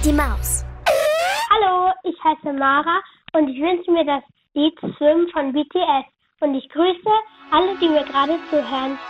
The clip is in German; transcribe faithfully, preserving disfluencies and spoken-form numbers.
die Maus. Hallo, ich heiße Mara und ich wünsche mir das Lied Swim von B T S. Und ich grüße alle, die mir gerade zuhören.